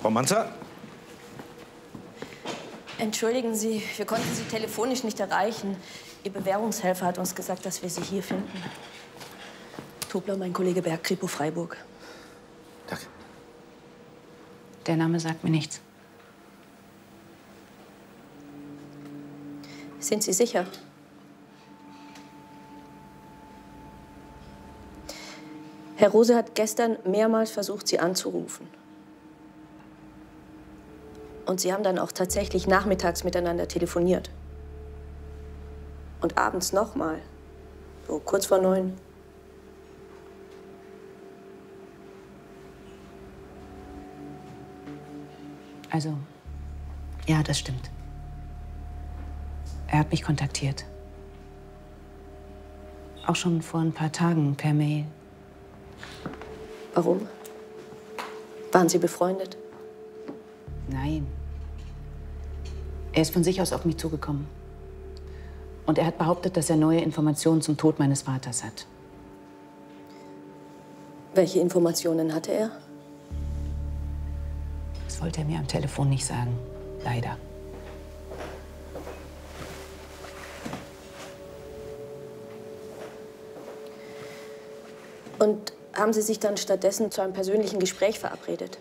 Frau Manzer? Entschuldigen Sie, wir konnten Sie telefonisch nicht erreichen. Ihr Bewährungshelfer hat uns gesagt, dass wir Sie hier finden. Tobler, mein Kollege Berg, Kripo Freiburg. Danke. Der Name sagt mir nichts. Sind Sie sicher? Herr Rose hat gestern mehrmals versucht, Sie anzurufen. Und Sie haben dann auch tatsächlich nachmittags miteinander telefoniert. Und abends nochmal, so kurz vor 9. Also, ja, das stimmt. Er hat mich kontaktiert. Auch schon vor ein paar Tagen per Mail. Warum? Waren Sie befreundet? Nein. Er ist von sich aus auf mich zugekommen. Und er hat behauptet, dass er neue Informationen zum Tod meines Vaters hat. Welche Informationen hatte er? Das wollte er mir am Telefon nicht sagen. Leider. Und haben Sie sich dann stattdessen zu einem persönlichen Gespräch verabredet?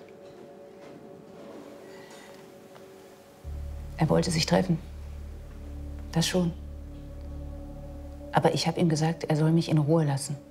Er wollte sich treffen. Das schon. Aber ich habe ihm gesagt, er soll mich in Ruhe lassen.